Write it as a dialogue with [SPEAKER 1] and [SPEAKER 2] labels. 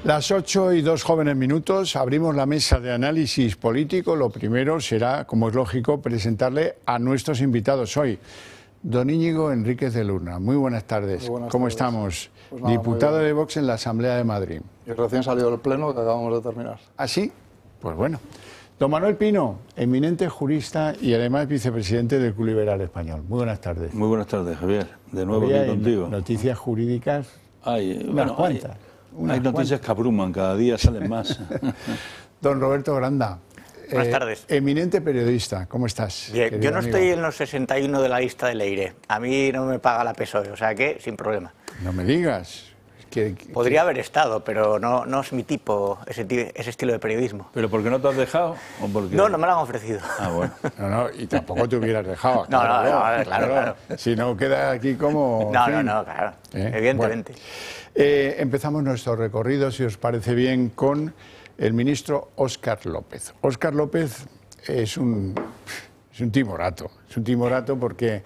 [SPEAKER 1] Las 8:02 abrimos la mesa de análisis político. Lo primero será, como es lógico, presentarle a nuestros invitados hoy. Don Íñigo Enríquez de Luna, muy buenas tardes.
[SPEAKER 2] Muy buenas
[SPEAKER 1] ¿Cómo
[SPEAKER 2] tardes.
[SPEAKER 1] estamos?
[SPEAKER 2] Pues nada,
[SPEAKER 1] Diputado de Vox en la Asamblea de Madrid.
[SPEAKER 2] Y recién salido del pleno que acabamos de terminar.
[SPEAKER 1] ¿Ah, sí? Pues bueno. Don Manuel Pino, eminente jurista y además vicepresidente del Club Liberal Español. Muy buenas tardes.
[SPEAKER 3] Muy buenas tardes, Javier. De nuevo
[SPEAKER 1] Hoy
[SPEAKER 3] aquí
[SPEAKER 1] hay
[SPEAKER 3] contigo.
[SPEAKER 1] noticias jurídicas, unas cuantas.
[SPEAKER 3] Hay noticias que abruman, cada día salen más.
[SPEAKER 1] Don Roberto Granda.
[SPEAKER 4] Buenas tardes.
[SPEAKER 1] Eminente periodista, ¿cómo estás?
[SPEAKER 4] Bien, yo no estoy en los 61 de la lista del Leire. A mí no me paga la PSOE, o sea que sin problema.
[SPEAKER 1] No me digas.
[SPEAKER 4] Podría haber estado, pero no es mi tipo, ese estilo de periodismo.
[SPEAKER 3] ¿Pero por qué no te has dejado? ¿O por qué?
[SPEAKER 4] No me lo han ofrecido.
[SPEAKER 3] Ah, bueno.
[SPEAKER 1] No, y tampoco te hubieras dejado.
[SPEAKER 4] No, claro.
[SPEAKER 1] Si no, queda aquí como...
[SPEAKER 4] Claro, evidentemente.
[SPEAKER 1] Bueno, empezamos nuestro recorrido, si os parece bien, con el ministro Óscar López. Óscar López es un timorato. Es un timorato porque